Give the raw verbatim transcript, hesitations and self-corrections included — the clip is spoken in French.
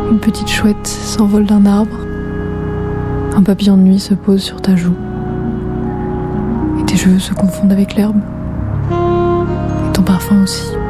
Une petite chouette s'envole d'un arbre. Un papillon de nuit se pose sur ta joue. Et tes cheveux se confondent avec l'herbe. Et ton parfum aussi.